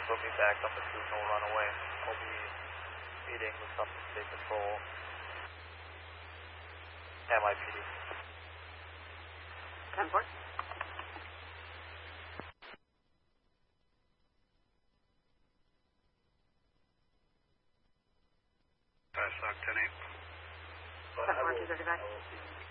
put me back up into no runaway. I'll be meeting with Suffolk State Patrol. MIPD. 10-4. Fast Lock 10-8. 10-4, 235.